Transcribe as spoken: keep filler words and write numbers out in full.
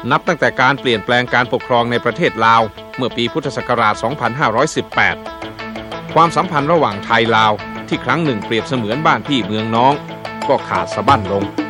นับตั้งแต่การเปลี่ยนแปลงการปกครองในประเทศลาวเมื่อปีพุทธศักราช สองพันห้าร้อยสิบแปด ความสัมพันธ์ระหว่างไทยลาวที่ครั้งหนึ่งเปรียบเสมือนบ้านพี่เมืองน้องก็ขาดสะบั้นลง